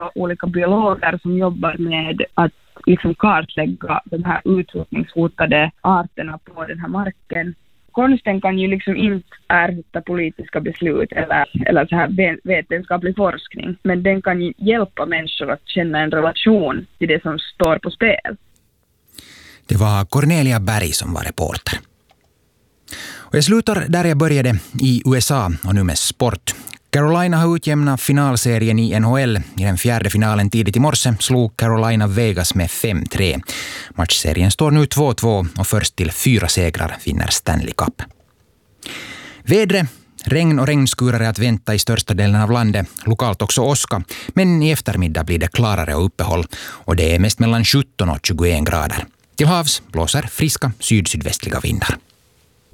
olika biologer som jobbar med att liksom kartlägga de här utrotningshotade arterna på den här marken. Konsten kan ju liksom inte ersätta politiska beslut eller så här vetenskaplig forskning, men den kan ju hjälpa människor att känna en relation till det som står på spel. Det var Cornelia Berg som var reporter. Och jag slutar där jag började, i USA och nu med sport. Carolina har utjämnat finalserien i NHL. I den fjärde finalen tidigt i morse slog Carolina Vegas med 5-3. Matchserien står nu 2-2 och först till 4 segrar vinner Stanley Cup. Vädret. Regn och regnskurar är att vänta i största delen av landet, lokalt också åska, men i eftermiddag blir det klarare och uppehåll och det är mest mellan 17 och 21 grader. Till havs blåser friska syd-sydvästliga vindar.